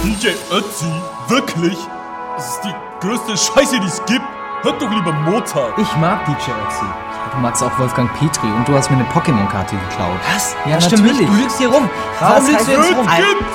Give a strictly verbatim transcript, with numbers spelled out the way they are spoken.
D J Ötzi? Wirklich? Das ist die größte Scheiße, die es gibt. Hört doch lieber Mozart. Ich mag D J Ötzi. Ja, du magst auch Wolfgang Petri und du hast mir eine Pokémon-Karte geklaut. Was? Ja, das stimmt natürlich. nicht. Du lügst hier rum. Was Warum lügst heißt du jetzt das? rum? Kind!